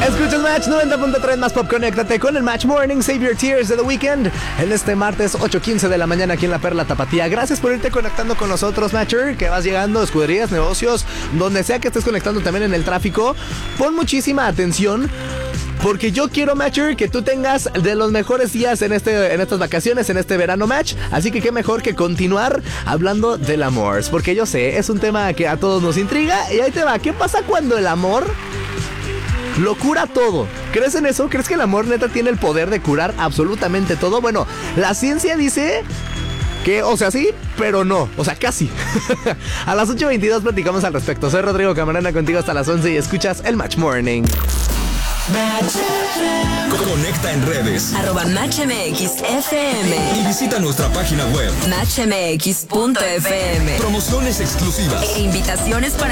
Escuchas Match 90.3 más Pop. Conéctate con el Match Morning, Save Your Tears de The Weeknd en este martes 8:15 de la mañana aquí en La Perla Tapatía. Gracias por irte conectando con nosotros, Matcher, que vas llegando, escuderías, negocios, donde sea que estés conectando, también en el tráfico. Pon muchísima atención, porque yo quiero, Matcher, que tú tengas de los mejores días en estas vacaciones, en este verano, Match. Así que qué mejor que continuar hablando del amor, porque yo sé, es un tema que a todos nos intriga. Y ahí te va, ¿qué pasa cuando el amor lo cura todo? ¿Crees en eso? ¿Crees que el amor neta tiene el poder de curar absolutamente todo? Bueno, la ciencia dice que, o sea, sí, pero no, o sea, casi. A las 8:22 platicamos al respecto. Soy Rodrigo Camarena, contigo hasta las 11 y escuchas el Match Morning. Conecta en redes @MatchMXFM y visita nuestra página web MatchMX.fm. Promociones exclusivas E invitaciones para